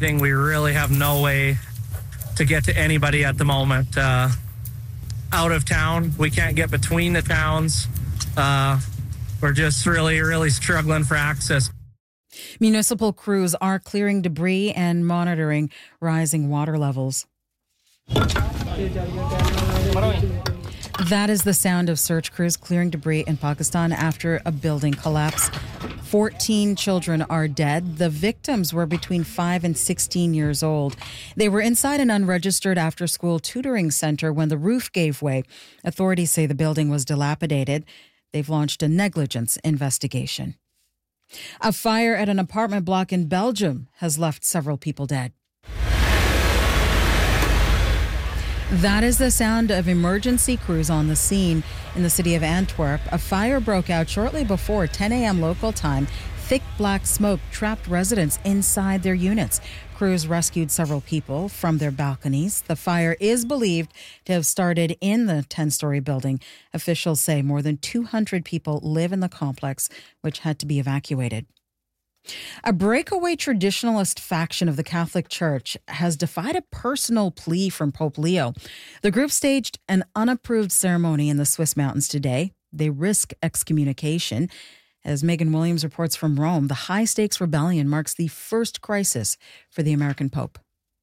anything. We really have no way to get to anybody at the moment. Out of town, we can't get between the towns. We're just really struggling for access. Municipal crews are clearing debris and monitoring rising water levels. That is the sound of search crews clearing debris in Pakistan after a building collapse. 14 children are dead. The victims were between 5 and 16 years old. They were inside an unregistered after-school tutoring center when the roof gave way. Authorities say the building was dilapidated. They've launched a negligence investigation. A fire at an apartment block in Belgium has left several people dead. That is the sound of emergency crews on the scene in the city of Antwerp. A fire broke out shortly before 10 a.m. local time. Thick black smoke trapped residents inside their units. Crews rescued several people from their balconies. The fire is believed to have started in the 10-story building. Officials say more than 200 people live in the complex, which had to be evacuated. A breakaway traditionalist faction of the Catholic Church has defied a personal plea from Pope Leo. The group staged an unapproved ceremony in the Swiss mountains today. They risk excommunication. As Megan Williams reports from Rome, the high-stakes rebellion marks the first crisis for the American Pope.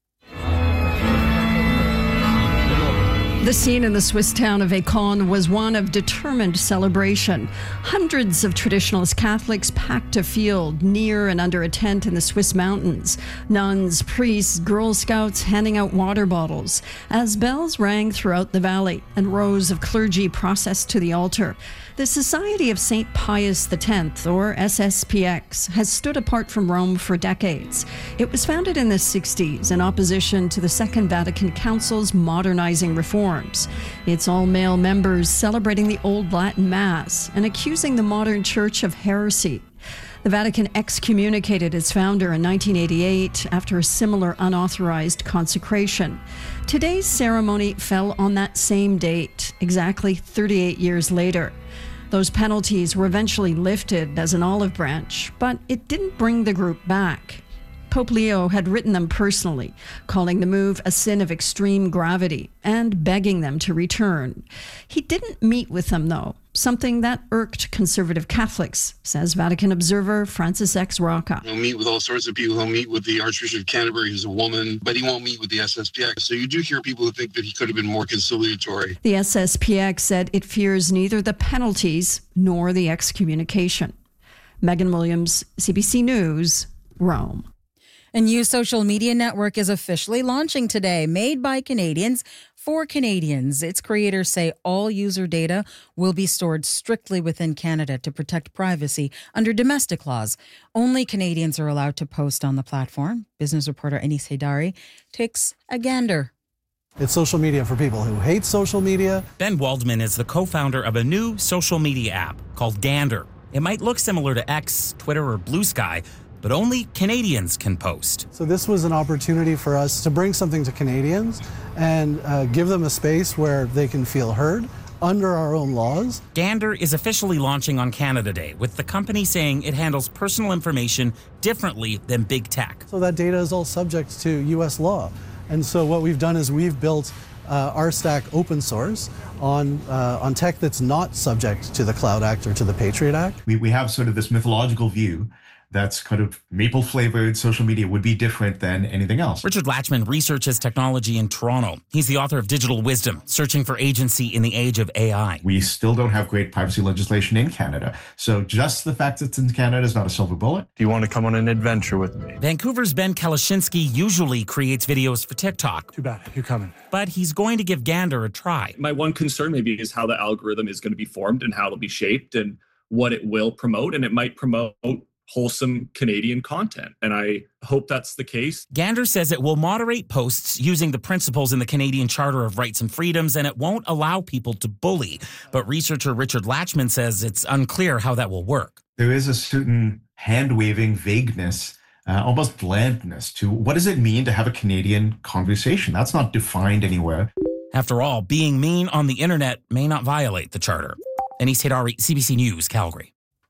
The scene in the Swiss town of Écon was one of determined celebration. Hundreds of traditionalist Catholics packed a field near and under a tent in the Swiss mountains. Nuns, priests, Girl Scouts handing out water bottles as bells rang throughout the valley and rows of clergy processed to the altar. The Society of St. Pius X, or SSPX, has stood apart from Rome for decades. It was founded in the 60s in opposition to the Second Vatican Council's modernizing reforms. Its all-male members celebrating the Old Latin Mass and accusing the modern church of heresy. The Vatican excommunicated its founder in 1988 after a similar unauthorized consecration. Today's ceremony fell on that same date, exactly 38 years later. Those penalties were eventually lifted as an olive branch, but it didn't bring the group back. Pope Leo had written them personally, calling the move a sin of extreme gravity and begging them to return. He didn't meet with them, though, something that irked conservative Catholics, says Vatican observer Francis X. Rocca. He'll meet with all sorts of people. He'll meet with the Archbishop of Canterbury, who's a woman, but he won't meet with the SSPX. So you do hear people who think that he could have been more conciliatory. The SSPX said it fears neither the penalties nor the excommunication. Megan Williams, CBC News, Rome. A new social media network is officially launching today, made by Canadians for Canadians. Its creators say all user data will be stored strictly within Canada to protect privacy under domestic laws. Only Canadians are allowed to post on the platform. Business reporter Anis Haidari takes a gander. It's social media for people who hate social media. Ben Waldman is the co-founder of a new social media app called Gander. It might look similar to X, Twitter, or Blue Sky, but only Canadians can post. So this was an opportunity for us to bring something to Canadians and give them a space where they can feel heard under our own laws. Gander is officially launching on Canada Day, with the company saying it handles personal information differently than big tech. So that data is all subject to U.S. law. And so what we've done is we've built our stack open source on tech that's not subject to the Cloud Act or to the Patriot Act. We have sort of this mythological view that's kind of maple-flavored social media would be different than anything else. Richard Latchman researches technology in Toronto. He's the author of Digital Wisdom, Searching for Agency in the Age of AI. We still don't have great privacy legislation in Canada. So just the fact that it's in Canada is not a silver bullet. Do you want to come on an adventure with me? Vancouver's Ben Kalashinsky usually creates videos for TikTok. Too bad. You're coming. But he's going to give Gander a try. My one concern maybe is how the algorithm is going to be formed and how it'll be shaped and what it will promote. And it might promote wholesome Canadian content. And I hope that's the case. Gander says it will moderate posts using the principles in the Canadian Charter of Rights and Freedoms, and it won't allow people to bully. But researcher Richard Latchman says it's unclear how that will work. There is a certain hand-waving vagueness, almost blandness to what does it mean to have a Canadian conversation? That's not defined anywhere. After all, being mean on the internet may not violate the Charter. Anis Haidari, CBC News, Calgary.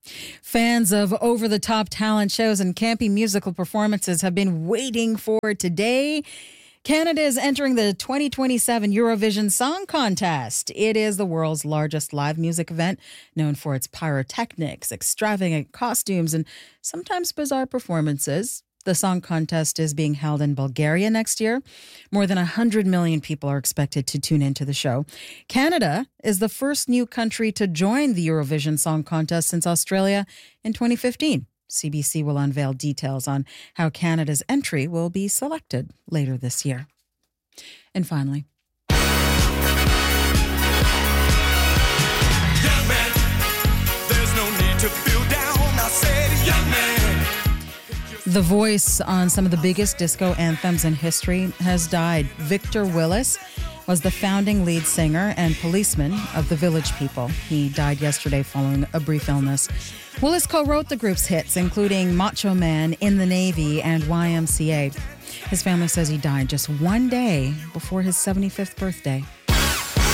Fans of over-the-top talent shows and campy musical performances have been waiting for today. Canada is entering the 2027 Eurovision Song Contest. It is the world's largest live music event, known for its pyrotechnics, extravagant costumes, and sometimes bizarre performances. The song contest is being held in Bulgaria next year. More than 100 million people are expected to tune into the show. Canada is the first new country to join the Eurovision Song Contest since Australia in 2015. CBC will unveil details on how Canada's entry will be selected later this year. And finally, young man, there's no need to feel down. I said, young man. the voice on some of the biggest disco anthems in history has died. Victor Willis was the founding lead singer and policeman of the Village People. He died yesterday following a brief illness. Willis co-wrote the group's hits, including Macho Man, In the Navy, and YMCA. His family says he died just one day before his 75th birthday.